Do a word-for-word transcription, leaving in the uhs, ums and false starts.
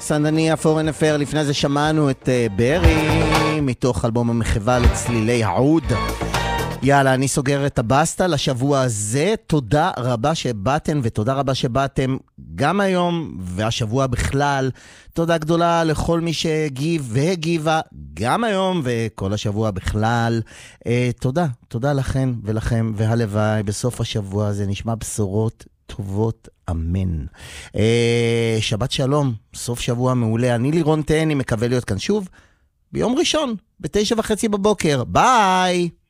סנדניה פורן אפר, לפני זה שמענו את uh, ברי מתוך אלבום המחווה לצלילי העוד. יאללה, אני סוגר את הבסטה לשבוע הזה. תודה רבה שבאתם, ותודה רבה שבאתם גם היום והשבוע בכלל. תודה גדולה לכל מי שהגיב והגיבה גם היום וכל השבוע בכלל. אה, תודה, תודה לכם ולכם, והלוואי בסוף השבוע הזה נשמע בשורות טובות, אמן. אה, שבת שלום, סוף שבוע מעולה. אני לירון תהני, מקווה להיות כאן שוב ביום ראשון בתשע וחצי בבוקר. ביי.